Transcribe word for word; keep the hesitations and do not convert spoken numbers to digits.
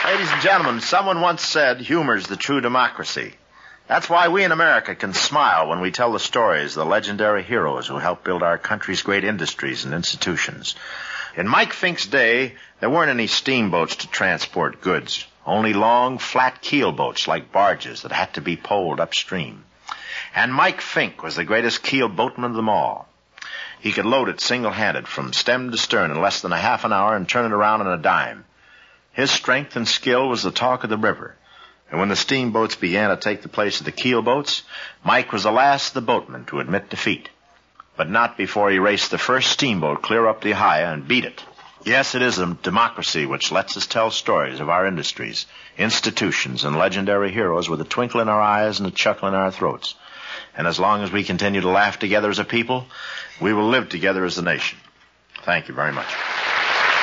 Ladies and gentlemen, someone once said humor's the true democracy. That's why we in America can smile when we tell the stories of the legendary heroes who helped build our country's great industries and institutions. In Mike Fink's day, there weren't any steamboats to transport goods, only long, flat keel boats like barges that had to be poled upstream. And Mike Fink was the greatest keel boatman of them all. He could load it single-handed from stem to stern in less than a half an hour and turn it around in a dime. His strength and skill was the talk of the river. And when the steamboats began to take the place of the keel boats, Mike was the last of the boatmen to admit defeat. But not before he raced the first steamboat clear up the Ohio and beat it. Yes, it is a democracy which lets us tell stories of our industries, institutions, and legendary heroes with a twinkle in our eyes and a chuckle in our throats. And as long as we continue to laugh together as a people, we will live together as a nation. Thank you very much.